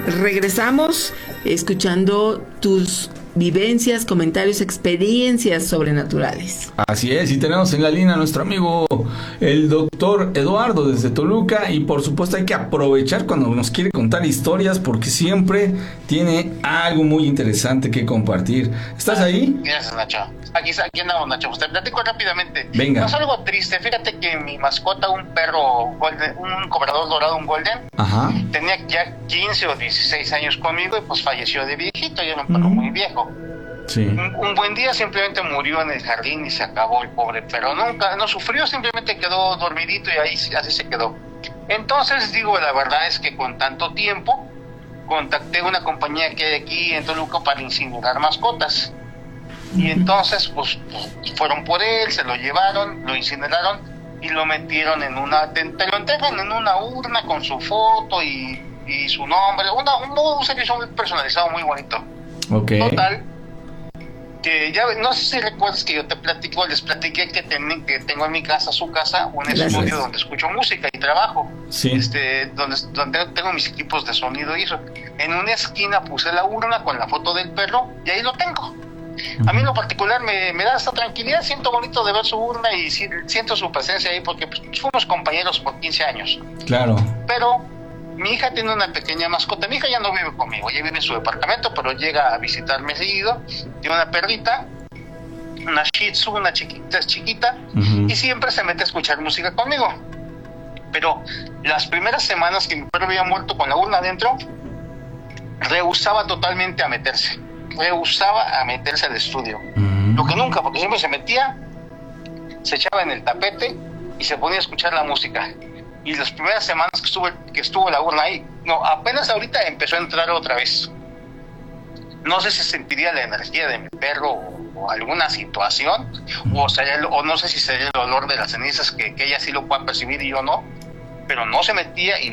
regresamos escuchando tus vivencias, comentarios, experiencias sobrenaturales. Así es, y tenemos en la línea a nuestro amigo el doctor Eduardo desde Toluca, y por supuesto hay que aprovechar cuando nos quiere contar historias porque siempre tiene algo muy interesante que compartir. ¿Estás ahí? Gracias, Nacho. Aquí andamos, Nacho. Pues te platico rápidamente. Venga. No es algo triste. Fíjate que mi mascota, un perro golden, un cobrador dorado, un golden, Ajá. tenía ya 15 o 16 años conmigo y pues falleció de viejito. Ya era un perro muy viejo. Sí. Un buen día simplemente murió en el jardín y se acabó el pobre perro. Nunca, no sufrió, simplemente quedó dormidito y ahí así se quedó. Entonces, digo, la verdad es que con tanto tiempo contacté una compañía que hay aquí en Toluca para incinerar mascotas. Y entonces, pues fueron por él, se lo llevaron, lo incineraron y lo metieron en te lo entregan en una urna con su foto y su nombre, un servicio muy personalizado, muy bonito. Okay. Total, que ya, no sé si recuerdas que yo les platiqué que tengo en mi casa, su casa, un estudio donde escucho música y trabajo. Sí. Donde tengo mis equipos de sonido y eso. En una esquina puse la urna con la foto del perro y ahí lo tengo. A mí en lo particular me da esta tranquilidad, siento bonito de ver su urna y siento su presencia ahí porque pues, fuimos compañeros por 15 años. Claro. Pero mi hija tiene una pequeña mascota. Mi hija ya no vive conmigo, ella vive en su departamento, pero llega a visitarme seguido. Tiene una perrita, una Shih Tzu, una chiquita, y siempre se mete a escuchar música conmigo. Pero las primeras semanas que mi perro había muerto con la urna adentro, rehusaba totalmente a meterse al estudio. Lo que nunca, porque siempre se metía, se echaba en el tapete y se ponía a escuchar la música. Y las primeras semanas que estuvo la urna ahí, apenas ahorita empezó a entrar otra vez. No sé si sentiría la energía de mi perro o alguna situación, o no sé si sería el olor de las cenizas que ella sí lo pueda percibir y yo no. Pero no se metía y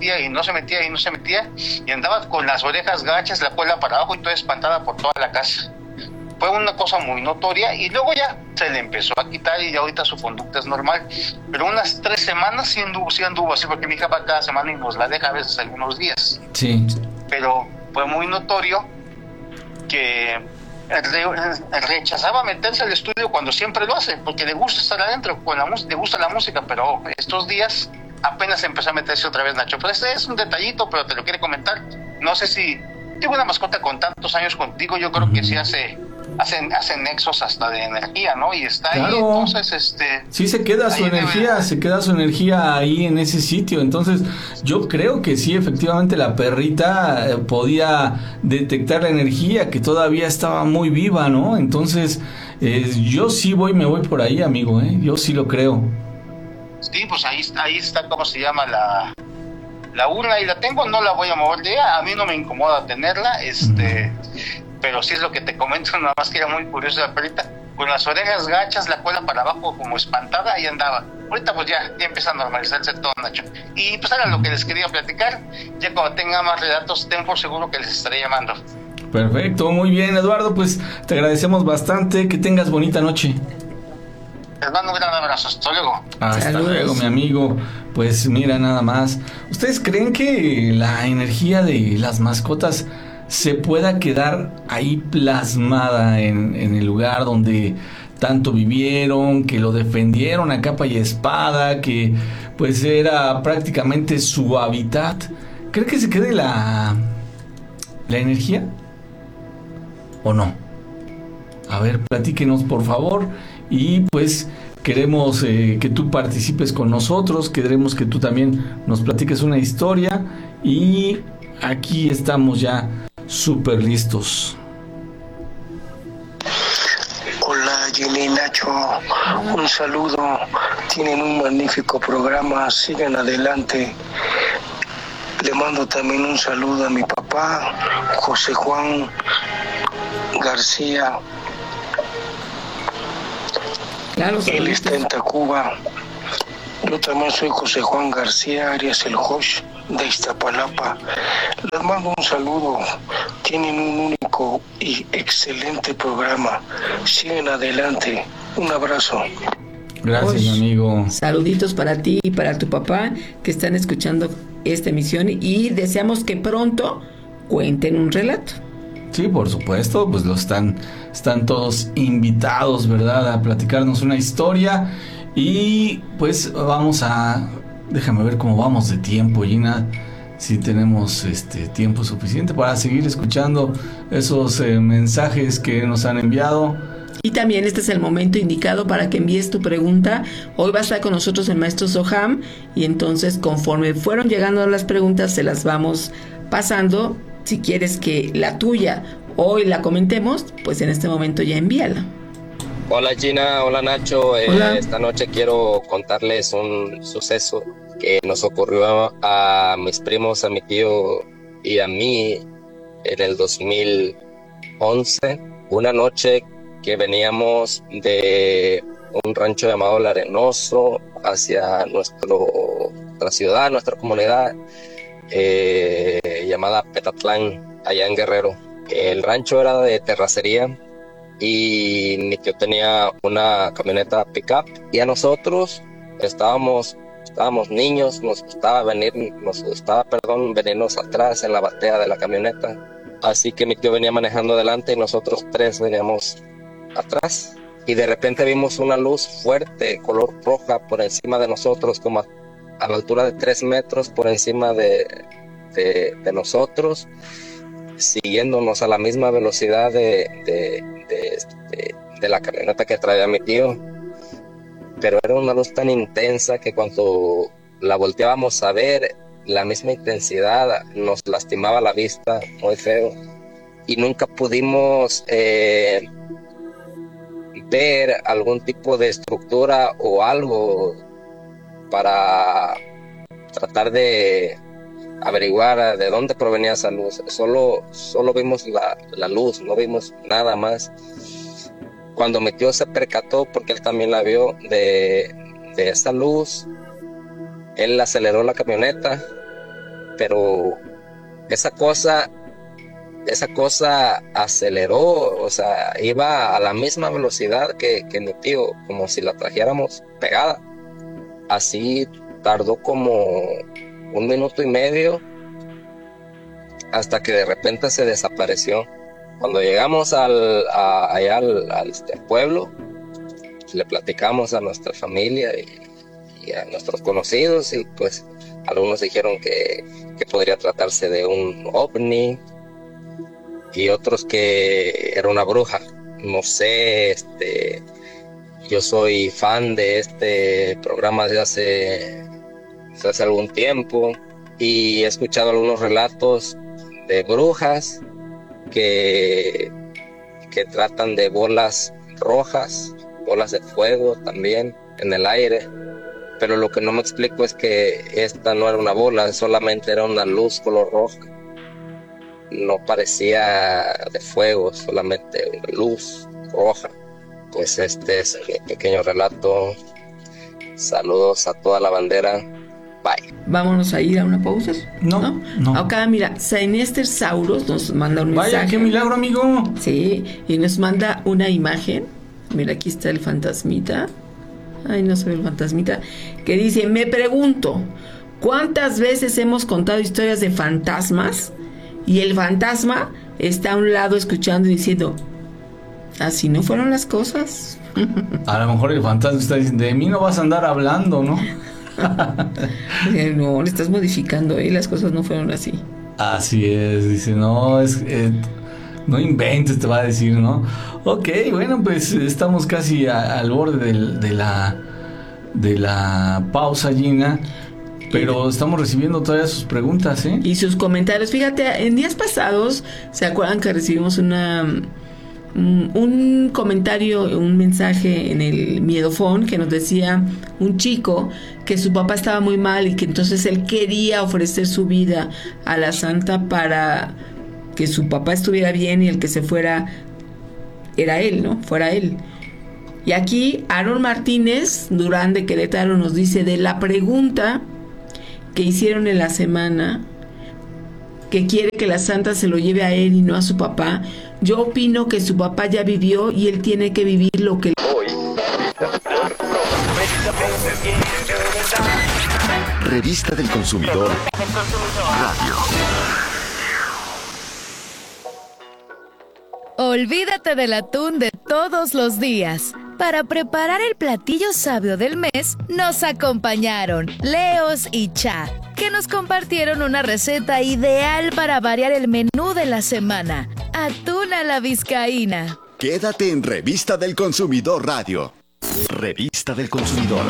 andaba con las orejas gachas, la cola para abajo y toda espantada por toda la casa. Fue una cosa muy notoria y luego ya se le empezó a quitar y ya ahorita su conducta es normal. Pero unas 3 semanas sí anduvo así, porque mi hija va cada semana y nos la deja a veces algunos días. Sí. Pero fue muy notorio que rechazaba meterse al estudio cuando siempre lo hace, porque le gusta estar adentro, le gusta la música, pero estos días apenas empezó a meterse otra vez, Nacho. Pero es un detallito, pero te lo quiere comentar. No sé si tengo una mascota con tantos años contigo, yo creo que sí hacen nexos hasta de energía, ¿no? Y está claro. Ahí, entonces, sí se queda su energía ahí en ese sitio. Entonces, yo creo que sí, efectivamente la perrita podía detectar la energía que todavía estaba muy viva, ¿no? Entonces, yo sí me voy por ahí, amigo, yo sí lo creo. Sí, pues ahí está, ¿cómo se llama? La urna, y la tengo, no la voy a mover de ella, a mí no me incomoda tenerla, pero sí es lo que te comento, nada más que era muy curiosa la perrita, con las orejas gachas, la cola para abajo como espantada, ahí andaba. Ahorita pues ya empieza a normalizarse todo, Nacho. Y pues era lo que les quería platicar, ya cuando tenga más relatos, ten por seguro que les estaré llamando. Perfecto, muy bien, Eduardo, pues te agradecemos bastante, que tengas bonita noche. Les mando un gran abrazo, hasta luego. Hasta luego, mi amigo. Pues mira, nada más. ¿Ustedes creen que la energía de las mascotas se pueda quedar ahí plasmada en el lugar donde tanto vivieron, que lo defendieron a capa y espada, que pues era prácticamente su hábitat? ¿Cree que se quede la energía? ¿O no? A ver, platíquenos por favor. Y pues queremos que tú participes con nosotros, queremos que tú también nos platiques una historia y aquí estamos ya súper listos. Hola Jenny, Nacho, un saludo, tienen un magnífico programa, sigan adelante. Le mando también un saludo a mi papá, José Juan García. Claro, él está en Tacuba. Yo también soy José Juan García Arias, el Josh de Iztapalapa. Les mando un saludo. Tienen un único y excelente programa. Siguen adelante. Un abrazo. Gracias, mi amigo. Saluditos para ti y para tu papá que están escuchando esta emisión y deseamos que pronto cuenten un relato. Sí, por supuesto, pues están todos invitados, ¿verdad?, a platicarnos una historia. Y pues déjame ver cómo vamos de tiempo, Gina, si tenemos tiempo suficiente para seguir escuchando esos mensajes que nos han enviado. Y también este es el momento indicado para que envíes tu pregunta. Hoy va a estar con nosotros el maestro Soham, y entonces conforme fueron llegando las preguntas se las vamos pasando. Si quieres que la tuya hoy la comentemos, pues en este momento ya envíala. Hola Gina, hola Nacho. Hola. Esta noche quiero contarles un suceso que nos ocurrió a mis primos, a mi tío y a mí en el 2011. Una noche que veníamos de un rancho llamado El Arenoso hacia nuestra ciudad, nuestra comunidad, llamada Petatlán, allá en Guerrero. El rancho era de terracería y mi tío tenía una camioneta pickup, y a nosotros estábamos niños, nos gustaba venirnos atrás en la batea de la camioneta. Así que mi tío venía manejando adelante y nosotros tres veníamos atrás, y de repente vimos una luz fuerte, color roja, por encima de nosotros, como a la altura de 3 metros por encima de nosotros, siguiéndonos a la misma velocidad de la camioneta que traía mi tío. Pero era una luz tan intensa que cuando la volteábamos a ver, la misma intensidad nos lastimaba la vista muy feo, y nunca pudimos ver algún tipo de estructura o algo para tratar de averiguar de dónde provenía esa luz. Solo vimos la luz, no vimos nada más. Cuando mi tío se percató, porque él también la vio, de esa luz, él aceleró la camioneta, pero esa cosa aceleró, o sea, iba a la misma velocidad que mi tío, como si la trajéramos pegada. Así tardó como 1 minuto y medio hasta que de repente se desapareció. Cuando llegamos allá al pueblo, le platicamos a nuestra familia y a nuestros conocidos, y pues algunos dijeron que podría tratarse de un ovni, y otros que era una bruja. No sé, yo soy fan de este programa desde hace algún tiempo, y he escuchado algunos relatos de brujas que tratan de bolas rojas, bolas de fuego también en el aire. Pero lo que no me explico es que esta no era una bola, solamente era una luz color roja. No parecía de fuego, solamente una luz roja. Pues este es mi pequeño relato. Saludos a toda la bandera. Bye. Vámonos a ir a una pausa. No. Acá, mira, Sainester Sauros nos manda un mensaje. Vaya, qué milagro, amigo. Sí, y nos manda una imagen. Mira, aquí está el fantasmita. Ay, no se ve el fantasmita. Que dice: me pregunto, ¿cuántas veces hemos contado historias de fantasmas y el fantasma está a un lado escuchando y diciendo: así no fueron las cosas? A lo mejor el fantasma está diciendo: de mí no vas a andar hablando, ¿no? No, le estás modificando, las cosas no fueron así. Así es, dice, no, no inventes, te va a decir, ¿no? Ok, bueno, pues estamos casi al borde de la pausa, Gina, pero estamos recibiendo todavía sus preguntas, ¿eh? Y sus comentarios. Fíjate, en días pasados, ¿se acuerdan que recibimos un comentario, un mensaje en el Miedofón que nos decía un chico que su papá estaba muy mal y que entonces él quería ofrecer su vida a la santa para que su papá estuviera bien y el que se fuera era él, ¿no? Fuera él. Y aquí Aaron Martínez Durán de Querétaro nos dice de la pregunta que hicieron en la semana, que quiere que la santa se lo lleve a él y no a su papá. Yo opino que su papá ya vivió y él tiene que vivir lo que... Revista del Consumidor Radio. Olvídate del atún de todos los días. Para preparar el platillo sabio del mes, nos acompañaron Leos y Cha, que nos compartieron una receta ideal para variar el menú de la semana. Atún a la vizcaína. Quédate en Revista del Consumidor Radio. Revista del Consumidor.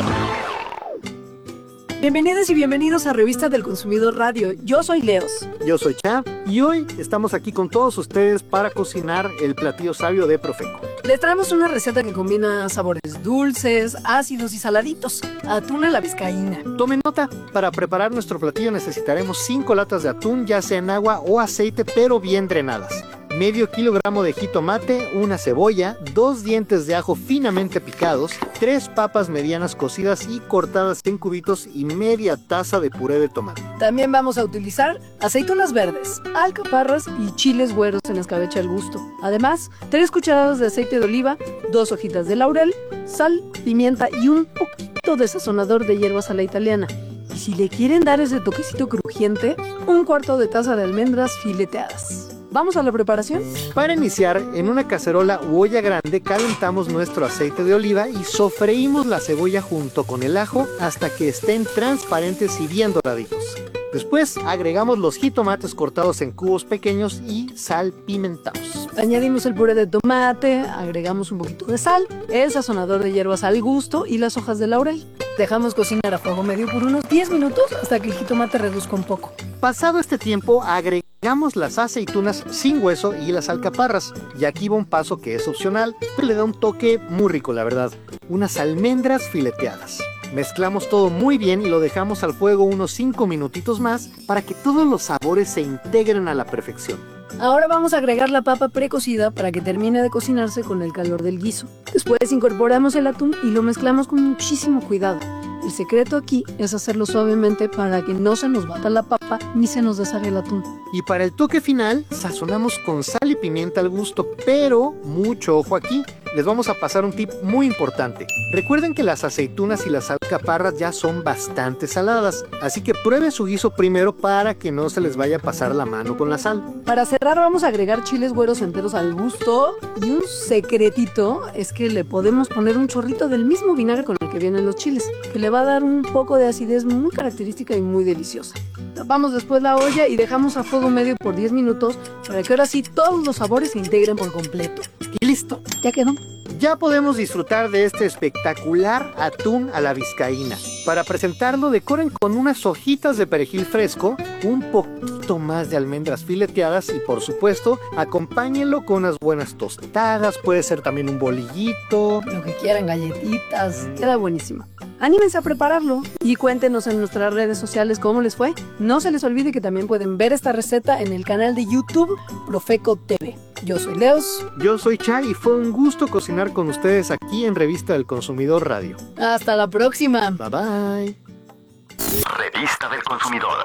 Bienvenidas y bienvenidos a Revista del Consumidor Radio. Yo soy Leos. Yo soy Cha y hoy estamos aquí con todos ustedes para cocinar el platillo sabio de Profeco. Les traemos una receta que combina sabores dulces, ácidos y saladitos. Atún a la vizcaína. Tomen nota, para preparar nuestro platillo necesitaremos 5 latas de atún, ya sea en agua o aceite, pero bien drenadas. Medio kilogramo de jitomate, una cebolla, 2 dientes de ajo finamente picados, 3 papas medianas cocidas y cortadas en cubitos y media taza de puré de tomate. También vamos a utilizar aceitunas verdes, alcaparras y chiles güeros en escabeche al gusto. Además, 3 cucharadas de aceite de oliva, 2 hojitas de laurel, sal, pimienta y un poquito de sazonador de hierbas a la italiana. Y si le quieren dar ese toquecito crujiente, 1/4 de taza de almendras fileteadas. ¿Vamos a la preparación? Para iniciar, en una cacerola u olla grande calentamos nuestro aceite de oliva y sofreímos la cebolla junto con el ajo hasta que estén transparentes y bien doraditos. Después agregamos los jitomates cortados en cubos pequeños y salpimentados. Añadimos el puré de tomate, agregamos un poquito de sal, el sazonador de hierbas al gusto y las hojas de laurel. Dejamos cocinar a fuego medio por unos 10 minutos hasta que el jitomate reduzca un poco. Pasado este tiempo, agregamos las aceitunas sin hueso y las alcaparras. Y aquí va un paso que es opcional, pero le da un toque muy rico, la verdad. Unas almendras fileteadas. Mezclamos todo muy bien y lo dejamos al fuego unos 5 minutitos más para que todos los sabores se integren a la perfección. Ahora vamos a agregar la papa precocida para que termine de cocinarse con el calor del guiso. Después incorporamos el atún y lo mezclamos con muchísimo cuidado. El secreto aquí es hacerlo suavemente para que no se nos bata la papa ni se nos deshaga el atún. Y para el toque final, sazonamos con sal y pimienta al gusto, pero mucho ojo aquí. Les vamos a pasar un tip muy importante. Recuerden que las aceitunas y las alcaparras ya son bastante saladas, así que prueben su guiso primero para que no se les vaya a pasar la mano con la sal. Para cerrar vamos a agregar chiles güeros enteros al gusto y un secretito es que le podemos poner un chorrito del mismo vinagre con el que vienen los chiles, que le va a dar un poco de acidez muy característica y muy deliciosa. Tapamos después la olla y dejamos a fuego medio por 10 minutos para que ahora sí todos los sabores se integren por completo. Y listo, ya quedó. Ya podemos disfrutar de este espectacular atún a la vizcaína. Para presentarlo, decoren con unas hojitas de perejil fresco, un poquito más de almendras fileteadas y, por supuesto, acompáñenlo con unas buenas tostadas, puede ser también un bolillito. Lo que quieran, galletitas, queda buenísimo. Anímense a prepararlo y cuéntenos en nuestras redes sociales cómo les fue. No se les olvide que también pueden ver esta receta en el canal de YouTube Profeco TV. Yo soy Leos. Yo soy Cha y fue un gusto cocinar con ustedes aquí en Revista del Consumidor Radio. Hasta la próxima. Bye bye. Revista del Consumidor.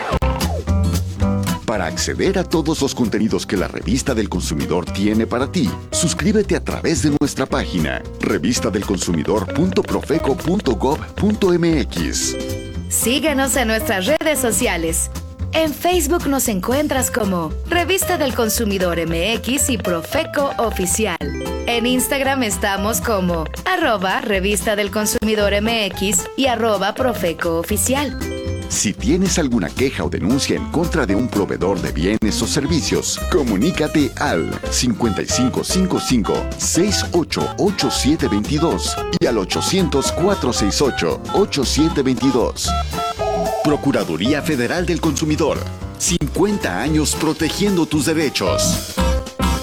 Para acceder a todos los contenidos que la Revista del Consumidor tiene para ti, suscríbete a través de nuestra página revistadelconsumidor.profeco.gov.mx. Síguenos en nuestras redes sociales. En Facebook nos encuentras como Revista del Consumidor MX y Profeco Oficial. En Instagram estamos como @Revista del Consumidor MX y @Profeco Oficial. Si tienes alguna queja o denuncia en contra de un proveedor de bienes o servicios, comunícate al 5555-688722 y al 800-468-8722. Procuraduría Federal del Consumidor. 50 años protegiendo tus derechos.